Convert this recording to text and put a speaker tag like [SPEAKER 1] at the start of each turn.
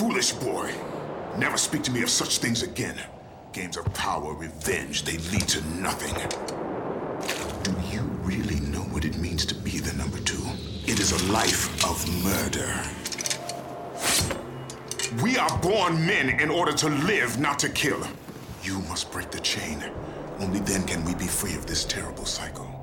[SPEAKER 1] foolish boy. Never speak to me of such things again. Games of power, revenge, they lead to nothing. Do you really know what it means to be the number two? It is a life of murder. We are born men in order to live, not to kill. You must break the chain. Only then can we be free of this terrible cycle.